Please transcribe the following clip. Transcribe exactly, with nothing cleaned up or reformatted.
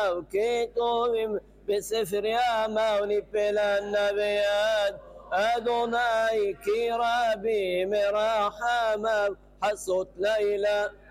וכתובים בספר ימי פל הנביאת. אדוני כי רבים מרחמיו חסות לילה